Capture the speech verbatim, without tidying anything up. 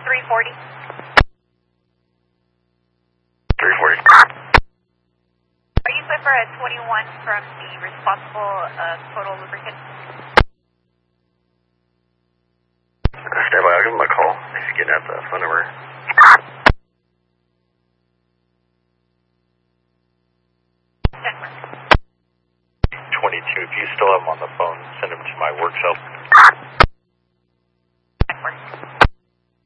three forty. three forty. Are you set for a twenty-one from the responsible uh, total lubricant? Stand by, I'll give him a call. He's getting at the phone number. twenty-two, if you still have him on the phone, send him to my work cell.